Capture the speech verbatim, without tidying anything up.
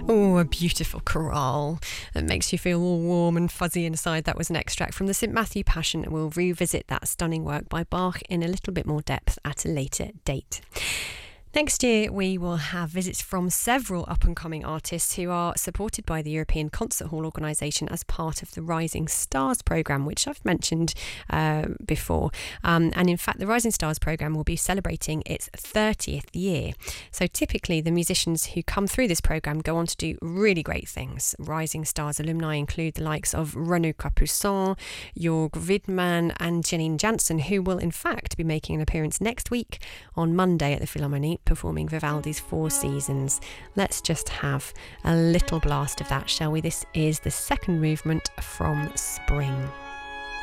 Oh, a beautiful chorale that makes you feel all warm and fuzzy inside. That was an extract from the Saint Matthew Passion. We'll revisit that stunning work by Bach in a little bit more depth at a later date. Next year, we will have visits from several up-and-coming artists who are supported by the European Concert Hall Organisation as part of the Rising Stars programme, which I've mentioned uh, before. Um, and in fact, the Rising Stars programme will be celebrating its thirtieth year. So typically, the musicians who come through this programme go on to do really great things. Rising Stars alumni include the likes of Renaud Capuçon, Jörg Widmann and Janine Jansen, who will in fact be making an appearance next week on Monday at the Philharmonie, performing Vivaldi's Four Seasons. Let's just have a little blast of that, shall we? This is the second movement from Spring.